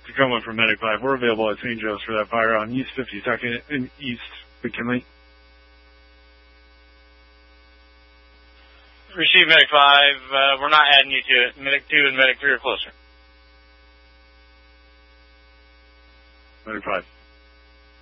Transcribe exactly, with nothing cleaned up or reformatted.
Tacoma from Medic five. We're available at Saint Joe's for that fire on East fifty-second in East McKinley. Receive Medic five. Uh, we're not adding you to it. Medic two and Medic three are closer. Medic five.